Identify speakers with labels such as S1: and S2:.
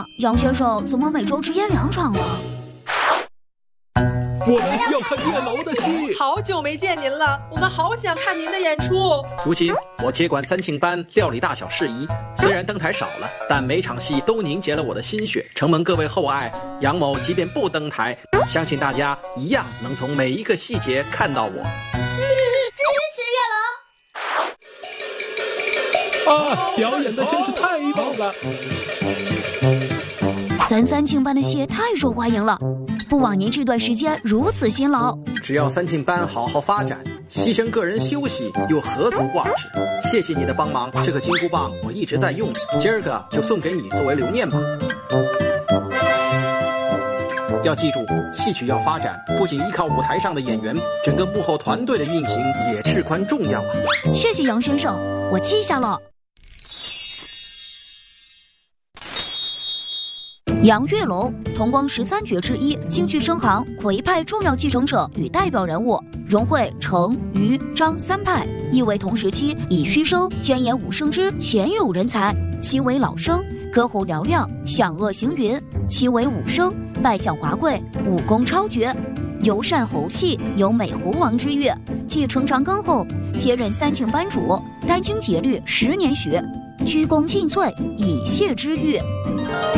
S1: 杨先生怎么每周只演2场啊？
S2: 我们要看月楼的戏。
S3: 好久没见您了，我们好想看您的演出。
S4: 如今我接管3庆班，料理大小事宜。虽然登台少了，但每场戏都凝结了我的心血。承蒙各位厚爱，杨某即便不登台，相信大家一样能从每一个细节看到我。
S2: 支持月楼！啊，表演的真是太棒了！
S1: 咱3庆班的戏太受欢迎了，不枉您这段时间如此辛劳。
S4: 只要3庆班好好发展，牺牲个人休息又何足挂齿？谢谢你的帮忙，这个金箍棒我一直在用，今儿个就送给你作为留念吧。要记住，戏曲要发展，不仅依靠舞台上的演员，整个幕后团队的运行也至关重要啊！
S1: 谢谢杨先生，我记下了。杨月楼，同光13绝之一，京剧生行魁派重要继承者与代表人物，融汇程、余、张3派，亦为同时期以虚声兼演武生之鲜有人才。其为老生，歌喉嘹亮，响遏行云；其为武生，卖相华贵，武功超绝，尤善侯戏，有美猴王之誉。继成长庚后，接任3庆班主，殚精竭虑10年学，鞠躬尽瘁，以谢之誉。